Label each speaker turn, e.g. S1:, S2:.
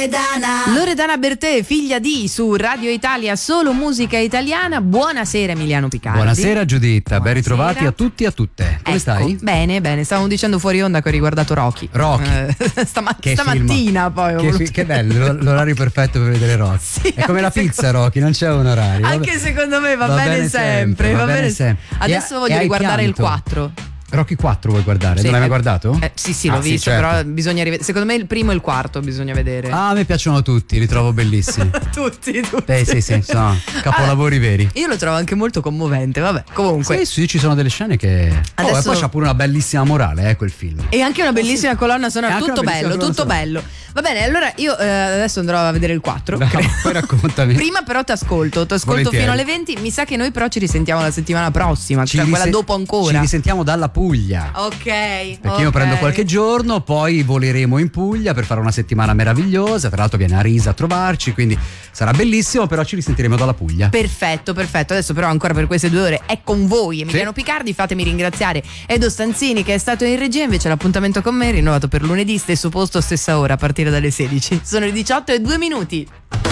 S1: Loredana Bertè, figlia di, su Radio Italia, solo musica italiana. Buonasera Emiliano Picardi.
S2: Buonasera Giuditta,
S1: Buonasera.
S2: ben ritrovati a tutti e a tutte. Come stai?
S1: Bene, bene, stavamo dicendo fuori onda che ho riguardato Rocky. Stamattina poi.
S2: Che bello, l'orario perfetto per vedere Rocky.
S1: Sì,
S2: è come la pizza Rocky, non c'è un orario.
S1: Anche secondo me va bene sempre. Adesso voglio riguardare il 4.
S2: Rocky 4 vuoi guardare?
S1: Sì,
S2: non l'hai mai guardato?
S1: Sì, l'ho visto,
S2: certo.
S1: Però bisogna rivedere. Secondo me il primo e il quarto bisogna vedere.
S2: A me piacciono tutti, li trovo bellissimi.
S1: tutti.
S2: Sì, sono capolavori veri.
S1: Io lo trovo anche molto commovente, vabbè, comunque.
S2: Sì, ci sono delle scene che...
S1: Adesso...
S2: e poi c'ha pure una bellissima morale, quel film.
S1: E anche una bellissima colonna sonora, tutto bello. Va bene, allora io adesso andrò a vedere il 4.
S2: No, poi raccontami.
S1: Prima però ti ascolto
S2: Volentieri.
S1: fino alle 20. Mi sa che noi però ci risentiamo la settimana prossima, cioè quella dopo ancora.
S2: Ci risentiamo dalla Puglia.
S1: Ok.
S2: Perché io prendo qualche giorno, poi voleremo in Puglia per fare una settimana meravigliosa. Tra l'altro viene Arisa a trovarci, quindi sarà bellissimo, però ci risentiremo dalla Puglia.
S1: Perfetto. Adesso però ancora per queste 2 ore è con voi Emiliano Picardi. Fatemi ringraziare Edo Stanzini che è stato in regia. Invece l'appuntamento con me è rinnovato per lunedì, stesso posto, stessa ora, a partire dalle 16. Sono le 18:02.